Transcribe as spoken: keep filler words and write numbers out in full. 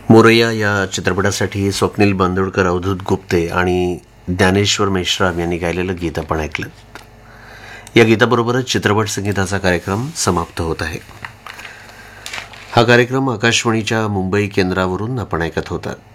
मोरैया या चित्रपटासाठी स्वप्नील बांदोडकर, अवधूत गुप्ते आणि ज्ञानेश्वर मेश्राम यांनी गायलेलं गीत आपण ऐकलं. या गीताबरोबरच चित्रपट संगीताचा कार्यक्रम समाप्त होत आहे. हा कार्यक्रम आकाशवाणीच्या मुंबई केंद्रावरून आपण ऐकत होता.